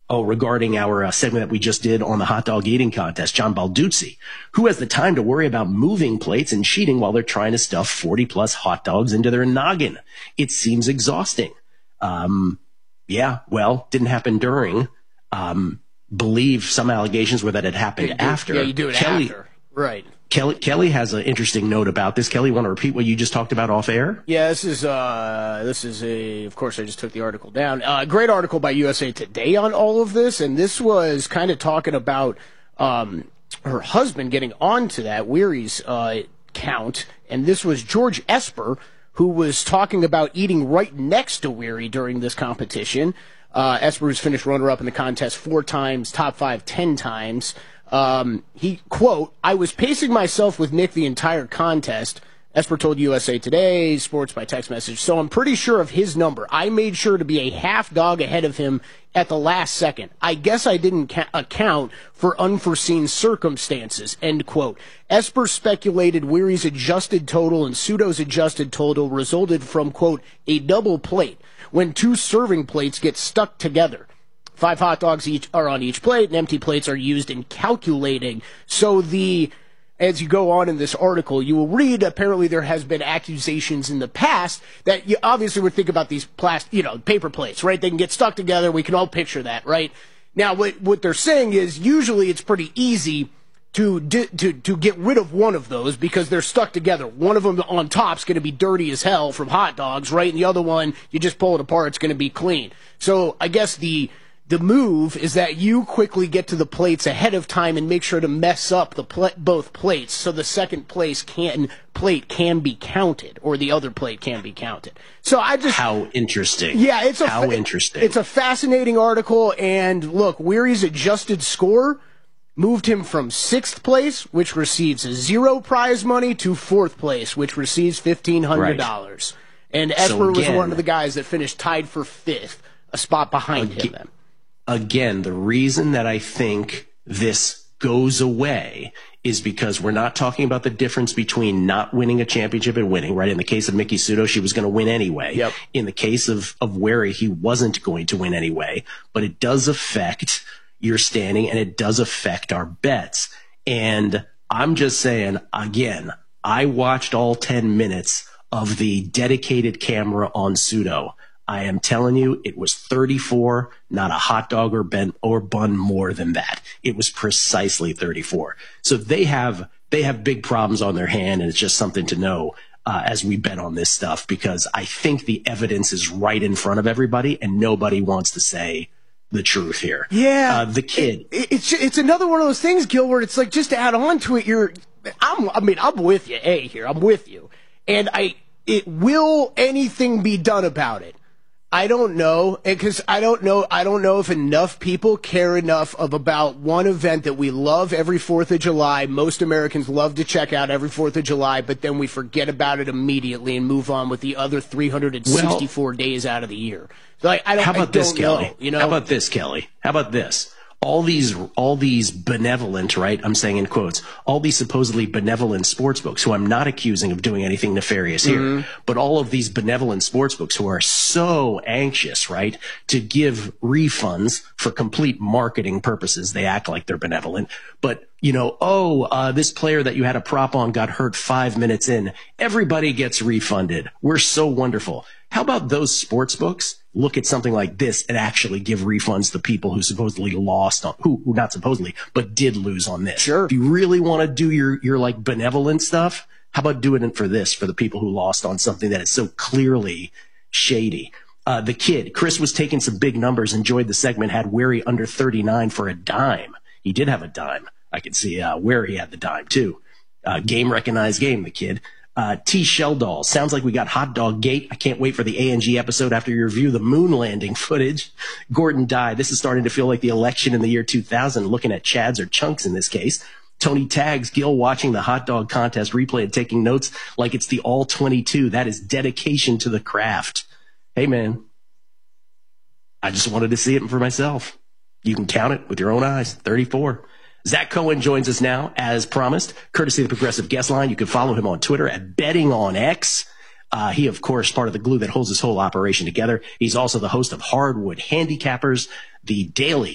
Oh, regarding our segment that we just did on the hot dog eating contest, John Balduzzi, who has the time to worry about moving plates and cheating while they're trying to stuff 40 plus hot dogs into their noggin? It seems exhausting. Yeah, well, didn't happen during. Believe some allegations were that it happened after. Yeah, you do it after. Right. Kelly has an interesting note about this. Kelly, want to repeat what you just talked about off air? Yeah, this is of course I just took the article down. Great article by USA Today on all of this, and this was kind of talking about her husband getting onto that Weary's count, and this was George Esper, who was talking about eating right next to Weary during this competition. Esper has finished runner-up in the contest 4 times, top 5 10 times. He, quote, "I was pacing myself with Nick the entire contest," Esper told USA Today Sports by text message, "so I'm pretty sure of his number. I made sure to be a half dog ahead of him at the last second. I guess I didn't account for unforeseen circumstances," end quote. Esper speculated Weary's adjusted total and Pseudo's adjusted total resulted from, quote, "a double plate, when 2 serving plates get stuck together. 5 hot dogs each are on each plate, and empty plates are used in calculating." So as you go on in this article, you will read, apparently there has been accusations in the past that you obviously would think about these paper plates, right? They can get stuck together. We can all picture that, right? Now, what they're saying is usually it's pretty easy to get rid of one of those because they're stuck together. One of them on top's going to be dirty as hell from hot dogs, right? And the other one, you just pull it apart, it's going to be clean. So I guess the move is that you quickly get to the plates ahead of time and make sure to mess up both plates so the second place plate can be counted, or the other plate can be counted. So how interesting. Yeah, interesting. It's a fascinating article, and look, Weary's adjusted score moved him from 6th place, which receives 0 prize money, to 4th place, which receives $1,500. Right. And Esper was one of the guys that finished tied for 5th, a spot behind him then. Again, the reason that I think this goes away is because we're not talking about the difference between not winning a championship and winning, right? In the case of Miki Sudo, she was going to win anyway. Yep. In the case of Weary, he wasn't going to win anyway, but it does affect your standing and it does affect our bets. And I'm just saying, again, I watched all 10 minutes of the dedicated camera on Sudo. I am telling you, it was 34, not a hot dog or bun more than that. It was precisely 34. So they have big problems on their hand, and it's just something to know as we bet on this stuff, because I think the evidence is right in front of everybody, and nobody wants to say the truth here. Yeah, the kid. It's another one of those things, Gil, where it's like, just to add on to it, I'm with you, I'm with you, and will anything be done about it? I don't know, because I don't know if enough people care enough about one event that we love every 4th of July. Most Americans love to check out every 4th of July, but then we forget about it immediately and move on with the other 364 days out of the year. So how about this, Kelly? How about this, Kelly? How about this? All these benevolent, right? I'm saying in quotes, all these supposedly benevolent sportsbooks, who I'm not accusing of doing anything nefarious here, but all of these benevolent sportsbooks who are so anxious, right, to give refunds for complete marketing purposes. They act like they're benevolent, but this player that you had a prop on got hurt 5 minutes in. Everybody gets refunded. We're so wonderful. How about those sports books look at something like this and actually give refunds to people who supposedly lost on, who not supposedly, but did lose on this? Sure. If you really want to do your like benevolent stuff, how about doing it for this, for the people who lost on something that is so clearly shady? The kid, Chris, was taking some big numbers, enjoyed the segment, had Weary under 39 for a dime. He did have a dime. I can see where he had the dime too. Game recognized game, the kid. T. Sheldall, sounds like we got Hot Dog Gate. I can't wait for the ANG episode after you review the moon landing footage. Gordon Dye, this is starting to feel like the election in the year 2000, looking at Chads or Chunks in this case. Tony tags Gil watching the hot dog contest replay and taking notes like it's the all 22. That is dedication to the craft. Hey, man, I just wanted to see it for myself. You can count it with your own eyes. 34. Zach Cohen joins us now, as promised, courtesy of the Progressive Guest Line. You can follow him on Twitter at BettingOnX. He, of course, part of the glue that holds this whole operation together. He's also the host of Hardwood Handicappers, the daily